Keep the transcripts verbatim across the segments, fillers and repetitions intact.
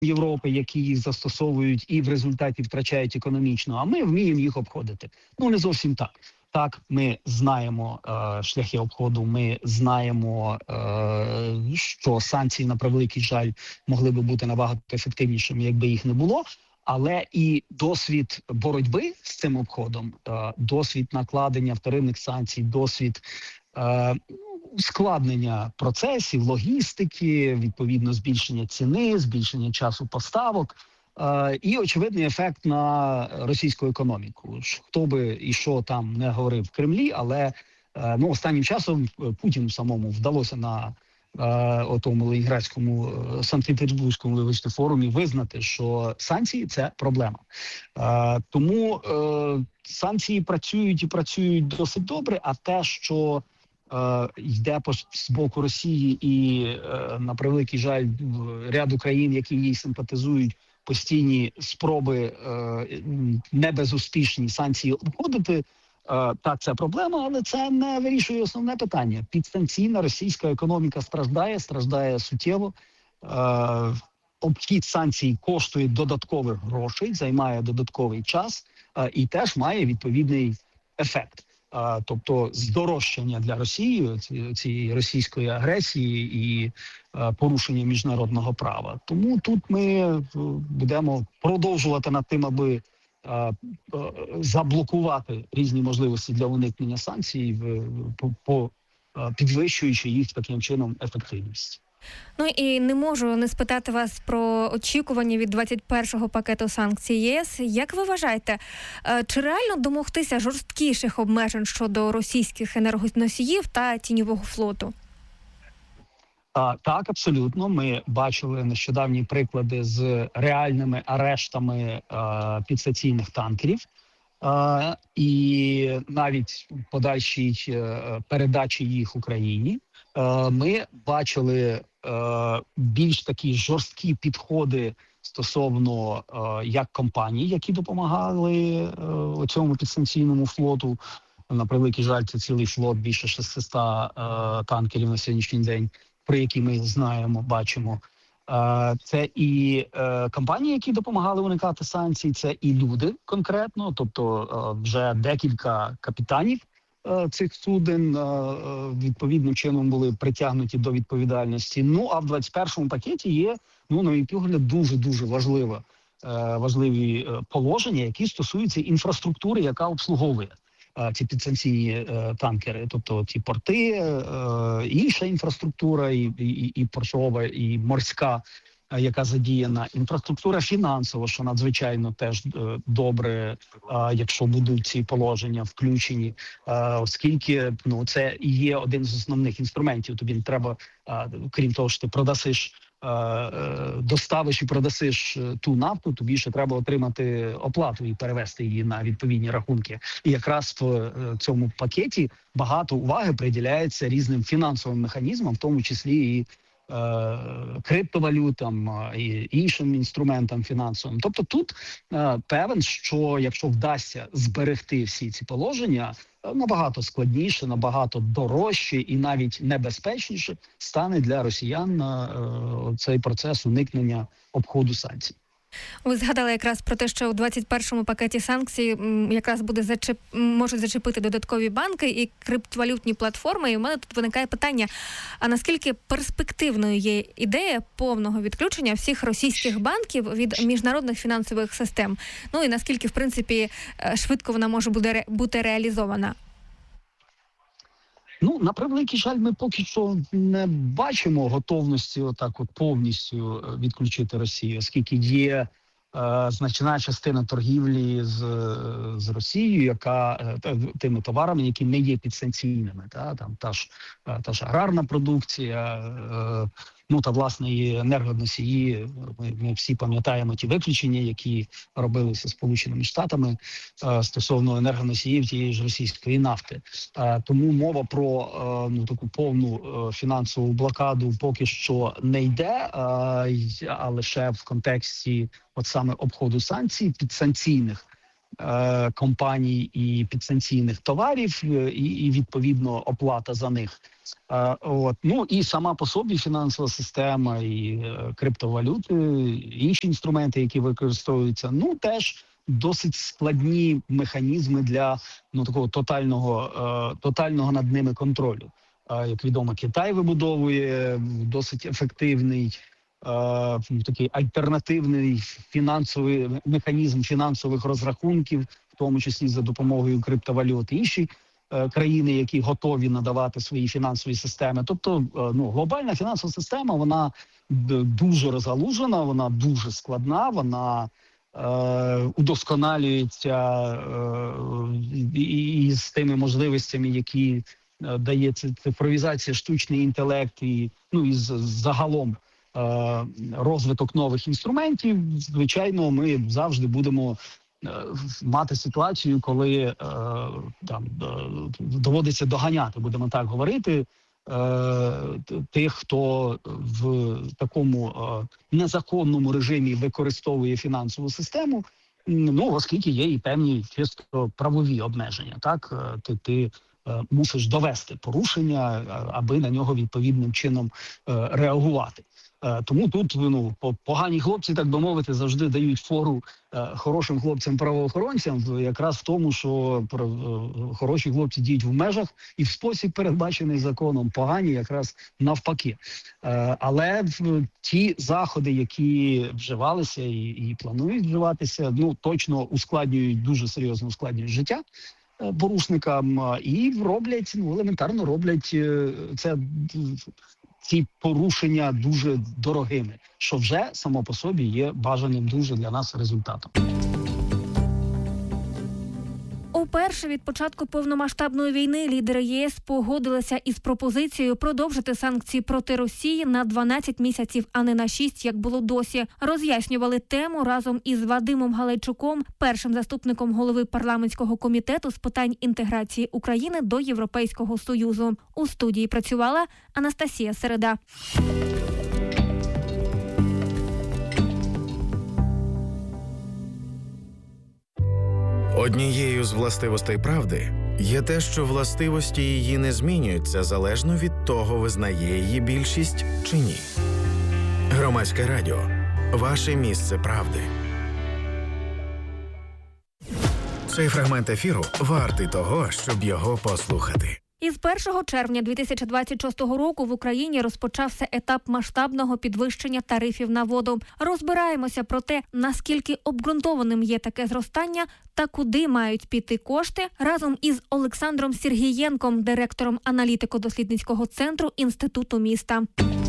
Європи, які їх застосовують і в результаті втрачають економічно, а ми вміємо їх обходити. Ну, не зовсім так. Так, ми знаємо е, шляхи обходу, ми знаємо, е, що санкції, на превеликий жаль, могли би бути набагато ефективнішими, якби їх не було. Але і досвід боротьби з цим обходом, е, досвід накладення вторинних санкцій, досвід е, ускладнення процесів, логістики, відповідно збільшення ціни, збільшення часу поставок е, і очевидний ефект на російську економіку. Хто би і що там не говорив в Кремлі, але е, ну, останнім часом Путіну самому вдалося на е, отому Ленінградському, е, Санкт-Петербурзькому, вибачте, форумі визнати, що санкції – це проблема. Е, тому е, санкції працюють і працюють досить добре, а те, що Е, йде по, з боку Росії і, е, на превеликий жаль, ряд країн, які їй симпатизують, постійні спроби е, не безуспішні санкції обходити, е, так, це проблема, але це не вирішує основне питання. Підстанційна російська економіка страждає, страждає суттєво. Е, обхід санкцій коштує додаткових грошей, займає додатковий час е, і теж має відповідний ефект. А, тобто здорожчання для Росії цієї російської агресії і а, порушення міжнародного права. Тому тут ми будемо продовжувати над тим, аби а, а, заблокувати різні можливості для уникнення санкцій, в, по, по а, підвищуючи їх таким чином ефективність. Ну і не можу не спитати вас про очікування від двадцять першого пакету санкцій ЄС. Як ви вважаєте, чи реально домогтися жорсткіших обмежень щодо російських енергоносіїв та тіньового флоту? А, так, абсолютно. Ми бачили нещодавні приклади з реальними арештами а, підстанційних танкерів. А, і навіть подальшій передачі їх Україні. А, ми бачили а, більш такі жорсткі підходи стосовно а, як компаній, які допомагали а, цьому підстанційному флоту. На превеликий жаль, це цілий флот, більше шістсот а, танкерів на сьогоднішній день, про які ми знаємо, бачимо. Це і е, компанії, які допомагали уникати санкцій, це і люди конкретно, тобто е, вже декілька капітанів е, цих суден е, відповідним чином були притягнуті до відповідальності. Ну, а в двадцять першому пакеті є, ну, на мій погляд, дуже-дуже важливе, е, важливі е, положення, які стосуються інфраструктури, яка обслуговує ці підстанційні е, танкери, тобто ті порти, е, інша інфраструктура, і, і, і портова, і морська, е, яка задіяна, інфраструктура фінансова, що надзвичайно теж е, добре, е, якщо будуть ці положення включені, е, оскільки ну, це і є один з основних інструментів. Тобі не треба, е, крім того, що ти продасиш, доставиш і продасиш ту нафту, тобі ще треба отримати оплату і перевести її на відповідні рахунки. І якраз в цьому пакеті багато уваги приділяється різним фінансовим механізмам, в тому числі і е, криптовалютам, і іншим інструментам фінансовим. Тобто тут е, певен, що якщо вдасться зберегти всі ці положення, набагато складніше, набагато дорожче і навіть небезпечніше стане для росіян е, цей процес уникнення обходу санкцій. Ви згадали якраз про те, що у двадцять першому пакеті санкцій якраз буде зачеп... можуть зачепити додаткові банки і криптовалютні платформи. І у мене тут виникає питання, а наскільки перспективною є ідея повного відключення всіх російських банків від міжнародних фінансових систем? Ну і наскільки, в принципі, швидко вона може буде бути реалізована? Ну, на превеликий жаль, ми поки що не бачимо готовності отак от повністю відключити Росію, оскільки є е, значна частина торгівлі з, з Росією, яка е, тими товарами, які не є підсанкційними. Та, там, та, ж, та ж аграрна продукція, е, ну та власне і енергоносії. Ми, ми всі пам'ятаємо ті виключення, які робилися Сполученими Штатами е, стосовно енергоносіїв тієї ж російської нафти. Е, тому мова про е, ну таку повну е, фінансову блокаду поки що не йде, е, а лише в контексті от саме обходу санкцій, підсанкційних е, компаній і підсанкційних товарів, е, і, і відповідно оплата за них. Е, от. Ну і сама по собі фінансова система, і е, криптовалюти, інші інструменти, які використовуються, ну теж досить складні механізми для ну такого тотального, е, тотального над ними контролю. Е, як відомо, Китай вибудовує досить ефективний е, такий альтернативний фінансовий механізм фінансових розрахунків, в тому числі за допомогою криптовалют. Інші е, країни, які готові надавати свої фінансові системи. Тобто, е, ну глобальна фінансова система, вона дуже розгалужена, вона дуже складна, вона Е, удосконалюється е, і, і з тими можливостями, які е, дає цифровізація, штучний інтелект і ну і з, загалом е, розвиток нових інструментів. Звичайно, ми завжди будемо е, мати ситуацію, коли е, там е, доводиться доганяти, будемо так говорити, тих, хто в такому незаконному режимі використовує фінансову систему, ну, оскільки є і певні чисто правові обмеження. Так, ти, ти мусиш довести порушення, аби на нього відповідним чином реагувати. Тому тут ну, погані хлопці, так би мовити, завжди дають фору хорошим хлопцям-правоохоронцям, якраз в тому, що хороші хлопці діють в межах і в спосіб, передбачений законом, погані якраз навпаки. Але ті заходи, які вживалися і, і планують вживатися, ну точно ускладнюють, дуже серйозно ускладнюють життя порушникам і роблять, ну елементарно роблять це, ці порушення дуже дорогими, що вже само по собі є бажаним дуже для нас результатом. Уперше від початку повномасштабної війни лідери ЄС погодилися із пропозицією продовжити санкції проти Росії на дванадцять місяців, а не на шість, як було досі. Роз'яснювали тему разом із Вадимом Галайчуком, першим заступником голови парламентського комітету з питань інтеграції України до Європейського Союзу. У студії працювала Анастасія Середа. Однією з властивостей правди є те, що властивості її не змінюються залежно від того, визнає її більшість чи ні. Громадське радіо – ваше місце правди. Цей фрагмент ефіру вартий того, щоб його послухати. Із першого червня дві тисячі двадцять шостого року в Україні розпочався етап масштабного підвищення тарифів на воду. Розбираємося про те, наскільки обґрунтованим є таке зростання та куди мають піти кошти, разом із Олександром Сергієнком, директором аналітико-дослідницького центру Інституту міста.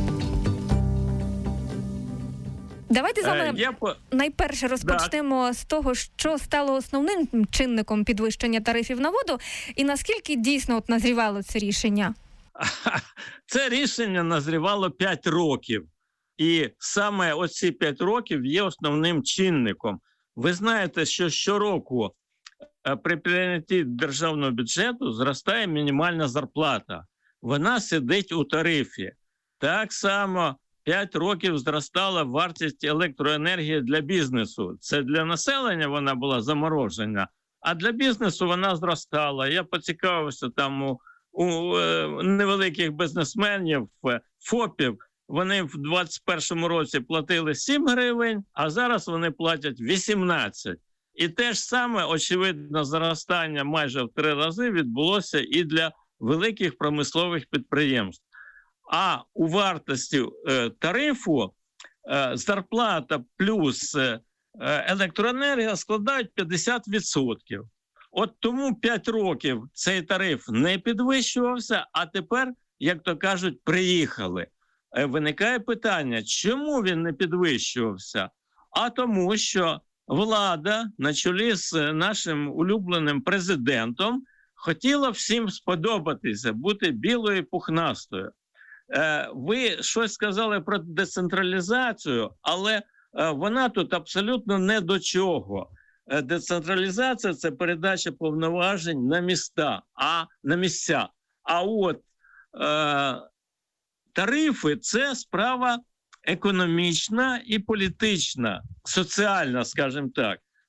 Давайте з вами Я по... найперше розпочнемо так. з того, що стало основним чинником підвищення тарифів на воду і наскільки дійсно от назрівало це рішення? Це рішення назрівало п'ять років. І саме оці п'ять років є основним чинником. Ви знаєте, що щороку при прийнятті державного бюджету зростає мінімальна зарплата. Вона сидить у тарифі. Так само п'ять років зростала вартість електроенергії для бізнесу. Це для населення вона була заморожена, а для бізнесу вона зростала. Я поцікавився там у, у е, невеликих бізнесменів, ФОПів. Вони в двадцять першому році платили сім гривень, а зараз вони платять вісімнадцять. І те ж саме, очевидно, зростання майже в три рази відбулося і для великих промислових підприємств. А у вартості е, тарифу е, зарплата плюс е, електроенергія складають п'ятдесят відсотків. От тому п'ять років цей тариф не підвищувався, а тепер, як то кажуть, приїхали. Е, виникає питання, чому він не підвищувався? А тому, що влада на чолі з нашим улюбленим президентом хотіла всім сподобатися, бути білою і пухнастою. Ви щось сказали про децентралізацію, але вона тут абсолютно не до чого. Децентралізація – це передача повноважень на міста, а на місця. А от е, тарифи – це справа економічна і політична, соціальна, скажімо так.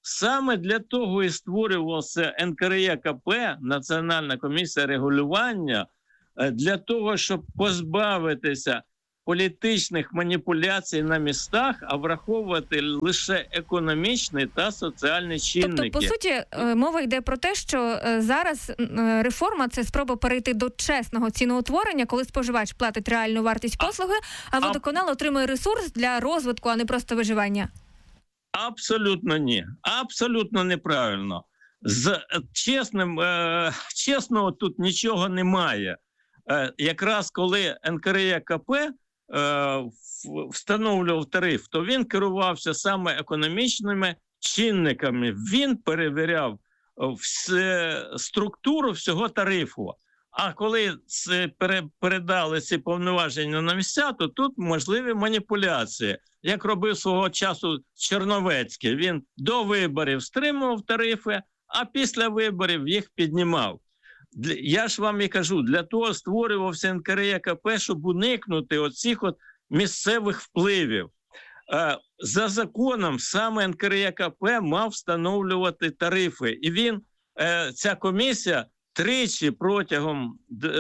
Саме для того і створювався ен ка ер е ка пе, Національна комісія регулювання, для того, щоб позбавитися політичних маніпуляцій на містах, а враховувати лише економічні та соціальні чинники. Тобто, по суті, мова йде про те, що зараз реформа – це спроба перейти до чесного ціноутворення, коли споживач платить реальну вартість послуги, а водоканал отримує ресурс для розвитку, а не просто виживання. Абсолютно ні. Абсолютно неправильно. З чесним, е, чесного тут нічого немає. Е, якраз коли ен ка ер е ка пе е, встановлював тариф, то він керувався саме економічними чинниками. Він перевіряв все, структуру всього тарифу. А коли це пере, передали ці повноваження на місця, то тут можливі маніпуляції. Як робив свого часу Черновецький, він до виборів стримував тарифи, а після виборів їх піднімав. Я ж вам і кажу, для того створювався ен ка ер е ка пе, щоб уникнути оцих от місцевих впливів. За законом саме ен ка ер е ка пе мав встановлювати тарифи. І він, ця комісія, тричі протягом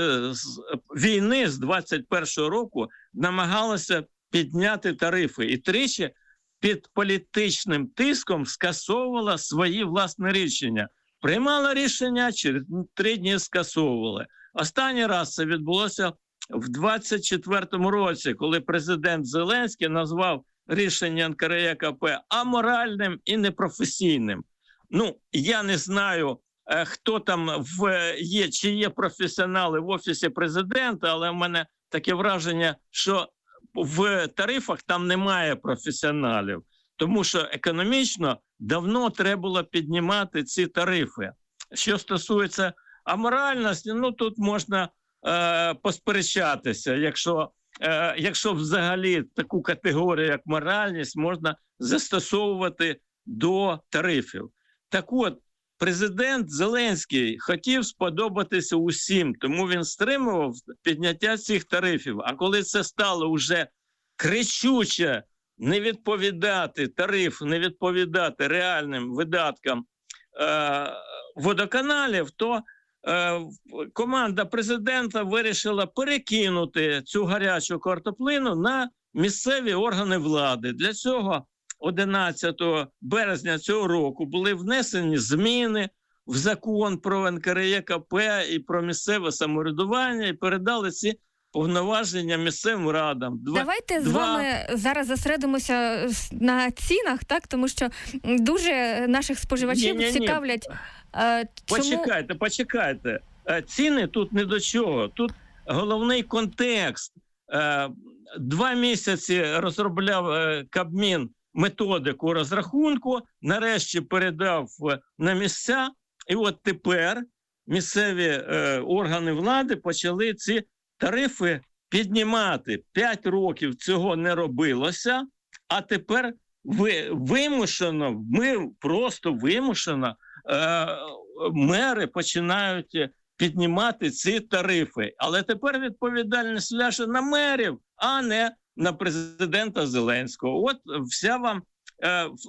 війни з двадцять першого року намагалася підняти тарифи. І тричі під політичним тиском скасовувала свої власні рішення. Приймала рішення, через три дні скасовували. Останній раз це відбулося в двадцять четвертому році, коли президент Зеленський назвав рішення ен ка ер е ка пе аморальним і непрофесійним. Ну, я не знаю, хто там в, є, чи є професіонали в Офісі президента, але в мене таке враження, що в тарифах там немає професіоналів, тому що економічно давно треба було піднімати ці тарифи. Що стосується аморальності, ну тут можна е, посперечатися, якщо, е, якщо взагалі таку категорію, як моральність, можна застосовувати до тарифів. Так от, президент Зеленський хотів сподобатися усім, тому він стримував підняття цих тарифів. А коли це стало вже кричуче не відповідати тариф, не відповідати реальним видаткам е, водоканалів, то е, команда президента вирішила перекинути цю гарячу картоплину на місцеві органи влади. Для цього одинадцятого березня цього року були внесені зміни в закон про ен ка ер е ка пе і про місцеве самоврядування і передали ці повноваження місцевим радам. Два, Давайте з два... вами зараз зосередимося на цінах, так? Тому що дуже наших споживачів ні, ні, цікавлять. Ні. Е, чому... Почекайте, почекайте. Ціни тут не до чого. Тут головний контекст. Е, два місяці розробляв е, Кабмін методику розрахунку, нарешті передав на місця, і от тепер місцеві е, органи влади почали ці тарифи піднімати. П'ять років цього не робилося, а тепер ви, вимушено, ми просто вимушено, е, мери починають піднімати ці тарифи. Але тепер відповідальність ляже на мерів, а не на президента Зеленського. От вся вам, е,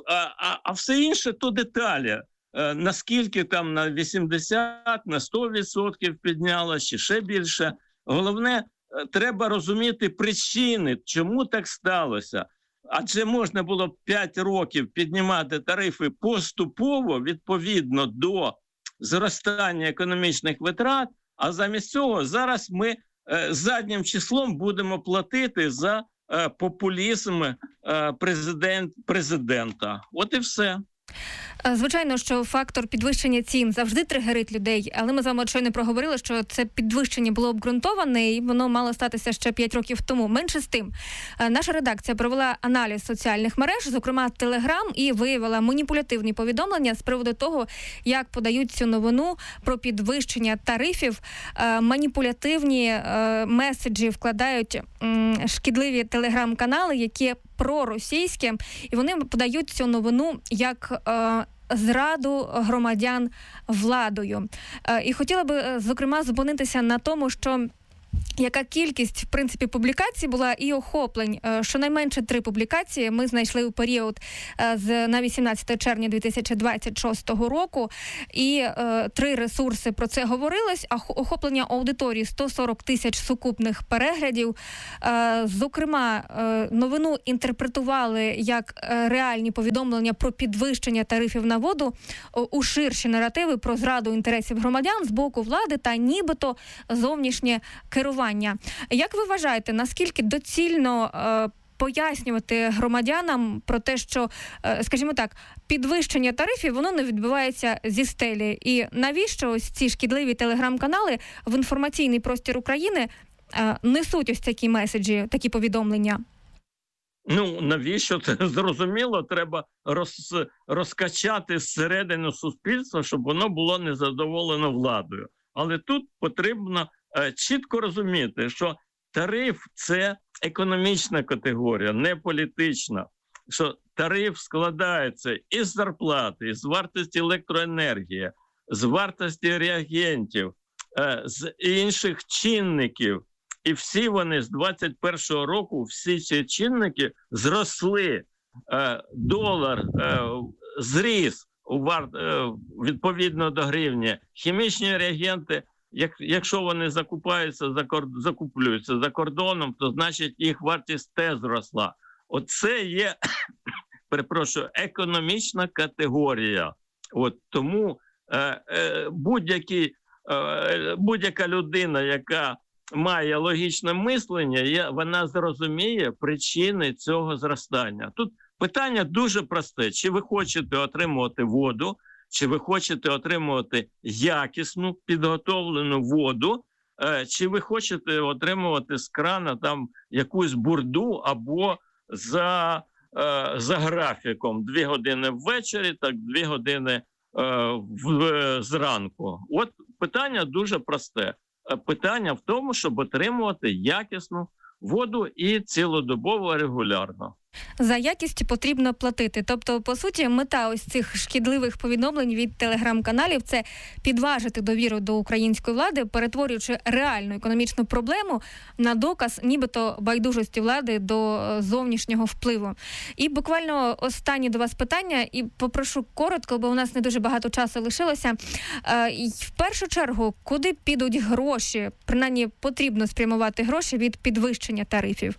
а, а все інше то деталі. Е, наскільки там на вісімдесят, на сто відсотків піднялося, чи ще більше. Головне, треба розуміти причини, чому так сталося. Адже можна було п'ять років піднімати тарифи поступово, відповідно до зростання економічних витрат, а замість цього зараз ми е, заднім числом будемо платити за е, популізм е, президент, президента. От і все. Звичайно, що фактор підвищення цін завжди тригерить людей, але ми з вами щойно проговорили, що це підвищення було обґрунтоване і воно мало статися ще п'ять років тому. Менше з тим, наша редакція провела аналіз соціальних мереж, зокрема Телеграм, і виявила маніпулятивні повідомлення з приводу того, як подають цю новину про підвищення тарифів. Маніпулятивні меседжі вкладають шкідливі телеграм-канали, які проросійські, і вони подають цю новину як е, зраду громадян владою. Е, і хотіла би, зокрема, зупинитися на тому, що яка кількість, в принципі, публікацій була і охоплень. Щонайменше три публікації ми знайшли у період з на вісімнадцяте червня дві тисячі двадцять шостого року. І е, три ресурси про це говорилось. А охоплення аудиторії сто сорок тисяч сукупних переглядів. Е, зокрема, е, новину інтерпретували як е, реальні повідомлення про підвищення тарифів на воду е, у ширші наративи про зраду інтересів громадян з боку влади та нібито зовнішнє керування. Як ви вважаєте, наскільки доцільно е, пояснювати громадянам про те, що, е, скажімо так, підвищення тарифів, воно не відбувається зі стелі? І навіщо ось ці шкідливі телеграм-канали в інформаційний простір України е, несуть ось такі меседжі, такі повідомлення? Ну, навіщо? Це зрозуміло, треба роз, розкачати зсередину суспільства, щоб воно було незадоволено владою. Але тут потрібно чітко розуміти, що тариф – це економічна категорія, не політична. Що тариф складається із зарплати, із вартості електроенергії, з вартості реагентів, з інших чинників. І всі вони з двадцять першого року, всі ці чинники зросли. Долар зріс відповідно до гривні, хімічні реагенти. Як, якщо вони закупаються, закуплюються за кордоном, то значить їх вартість теж зросла. Оце є, перепрошую, економічна категорія. От тому е, е, будь-які, е, будь-яка людина, яка має логічне мислення, є, вона зрозуміє причини цього зростання. Тут питання дуже просте. Чи ви хочете отримувати воду, чи ви хочете отримувати якісну, підготовлену воду, чи ви хочете отримувати з крана там якусь бурду або за, за графіком дві години ввечері, так дві години в, зранку. От питання дуже просте. Питання в тому, щоб отримувати якісну воду і цілодобово регулярно. За якість потрібно платити. Тобто, по суті, мета ось цих шкідливих повідомлень від телеграм-каналів – це підважити довіру до української влади, перетворюючи реальну економічну проблему на доказ нібито байдужості влади до зовнішнього впливу. І буквально останнє до вас питання, і попрошу коротко, бо у нас не дуже багато часу лишилося. В першу чергу, куди підуть гроші? Принаймні, потрібно спрямувати гроші від підвищення тарифів.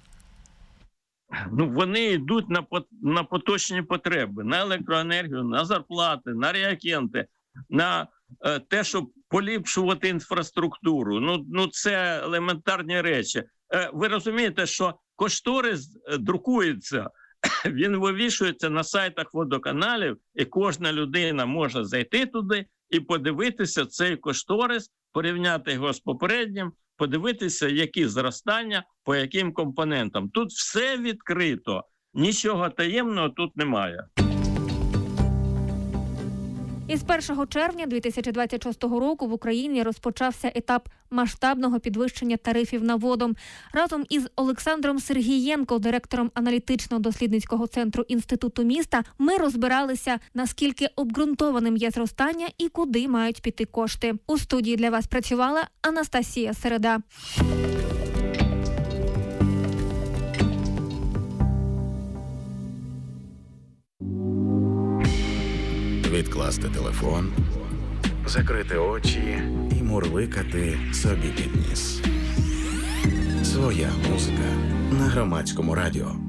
Ну, вони йдуть на, на поточні потреби, на електроенергію, на зарплати, на реагенти, на е, те, щоб поліпшувати інфраструктуру. Ну, ну це елементарні речі. Е, ви розумієте, що кошторис друкується, він вивішується на сайтах водоканалів, і кожна людина може зайти туди і подивитися цей кошторис, порівняти його з попереднім, подивитися, які зростання, по яким компонентам. Тут все відкрито, нічого таємного тут немає. Із першого червня дві тисячі двадцять шостого року в Україні розпочався етап масштабного підвищення тарифів на воду. Разом із Олександром Сергієнко, директором аналітично-дослідницького центру Інституту міста, ми розбиралися, наскільки обґрунтованим є зростання і куди мають піти кошти. У студії для вас працювала Анастасія Середа. Відкласти телефон, закрити очі і мурликати собі під ніс. Своя музика на Громадському радіо.